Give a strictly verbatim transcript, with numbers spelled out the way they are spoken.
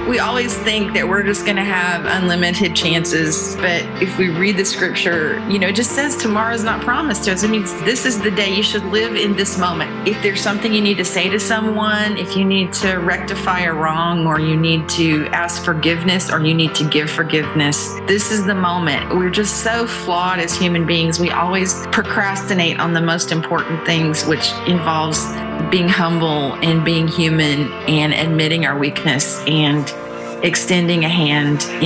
We always think that we're just going to have unlimited chances, but if we read the scripture, you know, it just says tomorrow's not promised to us. It means this is the day. You should live in this moment. If there's something you need to say to someone, if you need to rectify a wrong, or you need to ask forgiveness, or you need to give forgiveness, this is the moment. We're just so flawed as human beings. We always procrastinate on the most important things, which involves being humble and being human and admitting our weakness and extending a hand